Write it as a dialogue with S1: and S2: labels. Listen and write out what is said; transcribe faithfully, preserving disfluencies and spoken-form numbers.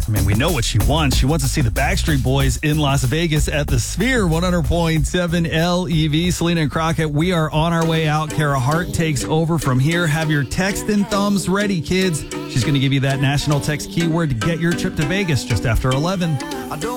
S1: I mean, we know what she wants. She wants to see the Backstreet Boys in Las Vegas at the Sphere, one hundred point seven L E V. Selena and Crockett, we are on our way out. Kara Hart takes over from here. Have your text and thumbs ready, kids. She's going to give you that national text keyword to get your trip to Vegas just after eleven.